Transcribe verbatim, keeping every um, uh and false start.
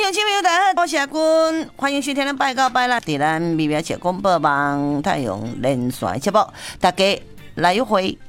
众朋友，大家好，我是阿君，欢迎收听咱拜到拜啦，伫咱微微节广播网太阳连线节目，大家来一回